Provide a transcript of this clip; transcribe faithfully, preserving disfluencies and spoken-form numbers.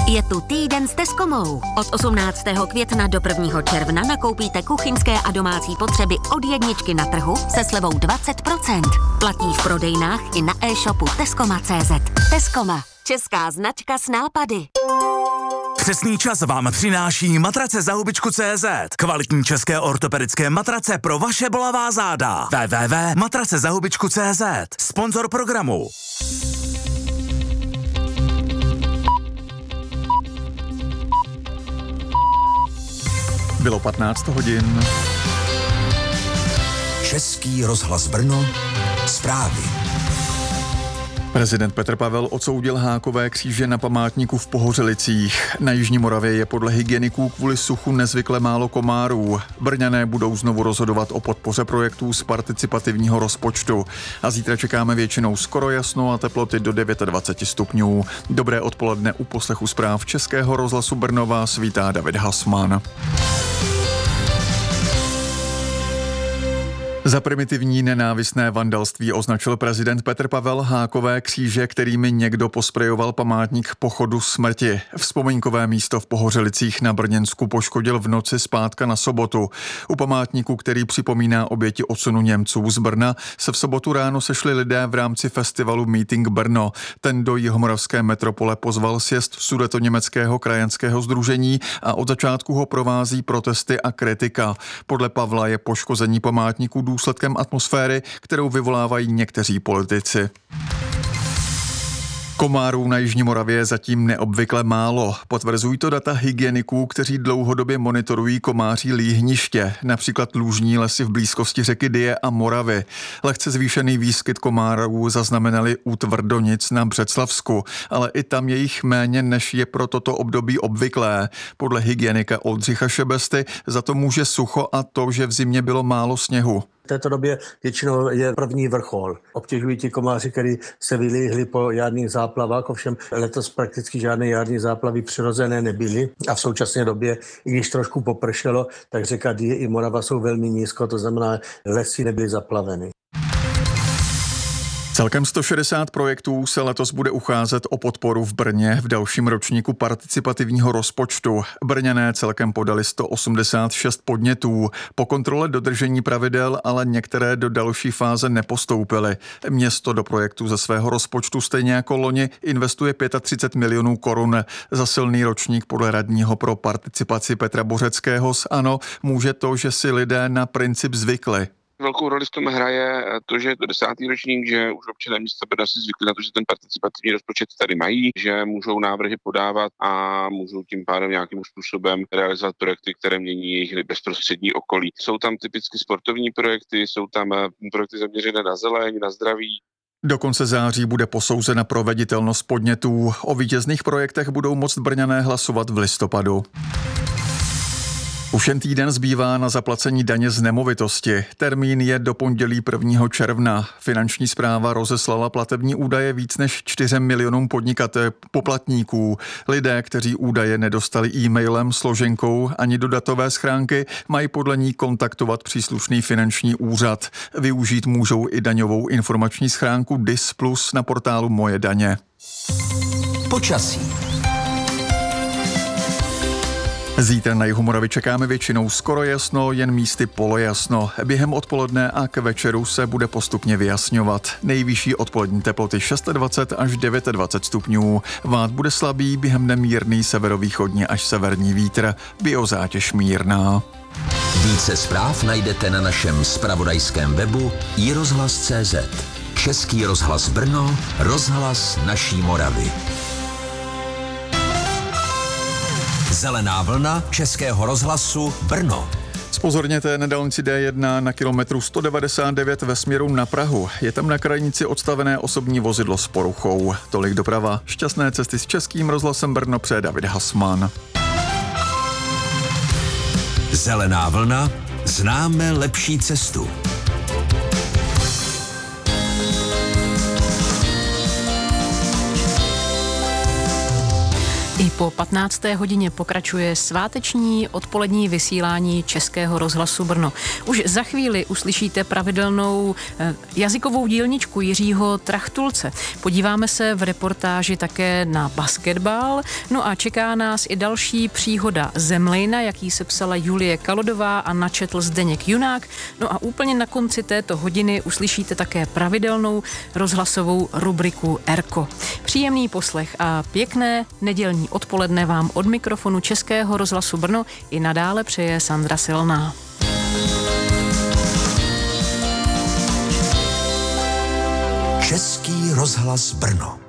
Je tu týden s Tescomou. Od osmnáctého května do prvního června nakoupíte kuchyňské a domácí potřeby od jedničky na trhu se slevou dvacet procent. Platí v prodejnách i na e-shopu Tescoma tečka cé zet. Tescoma. Česká značka s nápady. Přesný čas vám přináší matrace za hubičku tečka cé zet. Kvalitní české ortopedické matrace pro vaše bolavá záda. w w w tečka matrace za hubičku tečka cé zet. Sponzor programu. Bylo patnáct hodin. Český rozhlas Brno. Zprávy. Prezident Petr Pavel odsoudil hákové kříže na památníku v Pohořelicích. Na jižní Moravě je podle hygieniků kvůli suchu nezvykle málo komárů. Brňané budou znovu rozhodovat o podpoře projektů z participativního rozpočtu. A zítra čekáme většinou skoro jasno a teploty do dvacet devět stupňů. Dobré odpoledne u poslechu zpráv Českého rozhlasu Brno vás vítá David Hasman. Za primitivní nenávistné vandalství označil prezident Petr Pavel hákové kříže, kterými někdo posprejoval památník pochodu smrti. Vzpomínkové místo v Pohořelicích na Brněnsku poškodil v noci z pátka na sobotu. U památníku, který připomíná oběti odsunu Němců z Brna, se v sobotu ráno sešli lidé v rámci festivalu Meeting Brno. Ten do jihomoravské metropole pozval sjezd Sudetoněmeckého krajanského sdružení a od začátku ho provází protesty a kritika. Podle Pavla je poškození památníků důsledkem atmosféry, kterou vyvolávají někteří politici. Komárů na jižní Moravě je zatím neobvykle málo. Potvrzují to data hygieniků, kteří dlouhodobě monitorují komáří líhniště, například lužní lesy v blízkosti řeky Dyje a Moravy. Lehce zvýšený výskyt komárů zaznamenali u Tvrdonic na Břeclavsku, ale i tam je jich méně, než je pro toto období obvyklé. Podle hygienika Oldřicha Šebesty za to může sucho a to, že v zimě bylo málo sněhu. V této době většinou je první vrchol. Obtěžují ti komáři, kteří se vylíhli po jarních záplavách, ovšem letos prakticky žádné jarní záplavy přirozené nebyly a v současné době, i když trošku popršelo, tak řeka Dyje i Morava jsou velmi nízko, to znamená, lesy nebyly zaplaveny. Celkem sto šedesát projektů se letos bude ucházet o podporu v Brně v dalším ročníku participativního rozpočtu. Brňané celkem podali sto osmdesát šest podnětů. Po kontrole dodržení pravidel ale některé do další fáze nepostoupily. Město do projektu ze svého rozpočtu stejně jako loni investuje třicet pět milionů korun. Za silný ročník podle radního pro participaci Petra Bořeckého z ANO může to, že si lidé na princip zvykli. Velkou roli v tom hraje to, že je to desátý ročník, že už občané města Brna si zvykli na to, že ten participativní rozpočet tady mají, že můžou návrhy podávat a můžou tím pádem nějakým způsobem realizovat projekty, které mění jejich bezprostřední okolí. Jsou tam typicky sportovní projekty, jsou tam projekty zaměřené na zeleň, na zdraví. Do konce září bude posouzena proveditelnost podnětů. O vítězných projektech budou moct Brňané hlasovat v listopadu. Už jen týden zbývá na zaplacení daně z nemovitosti. Termín je do pondělí prvního června. Finanční správa rozeslala platební údaje víc než čtyřem milionům podnikatelů poplatníků. Lidé, kteří údaje nedostali e-mailem, složenkou ani do datové schránky, mají podle ní kontaktovat příslušný finanční úřad. Využít můžou i daňovou informační schránku D I S plus na portálu Moje daně. Počasí. Zítra na jihu Moravy čekáme většinou skoro jasno, jen místy polojasno. Během odpoledne a k večeru se bude postupně vyjasňovat. Nejvyšší odpolední teploty dvacet šest až dvacet devět stupňů. Vád bude slabý, během dne mírný severovýchodní až severní vítr, biozátěž mírná. Více zpráv najdete na našem zpravodajském webu i rozhlas tečka cé zet. Český rozhlas Brno, rozhlas naší Moravy. Zelená vlna Českého rozhlasu Brno. Zpozorněte na dálnici D jedna na kilometru sto devadesát devět ve směru na Prahu. Je tam na krajnici odstavené osobní vozidlo s poruchou. Tolik doprava. Šťastné cesty s Českým rozhlasem Brno přeje David Hasman. Zelená vlna. Známe lepší cestu. I po patnácté hodině pokračuje sváteční odpolední vysílání Českého rozhlasu Brno. Už za chvíli uslyšíte pravidelnou jazykovou dílničku Jiřího Trachtulce. Podíváme se v reportáži také na basketbal, no a čeká nás i další příhoda Zemlejna, jaký se psala Julie Kalodová a načetl Zdeněk Junák. No a úplně na konci této hodiny uslyšíte také pravidelnou rozhlasovou rubriku Erko. Příjemný poslech a pěkné nedělní odpoledne vám od mikrofonu Českého rozhlasu Brno i nadále přeje Sandra Silná. Český rozhlas Brno.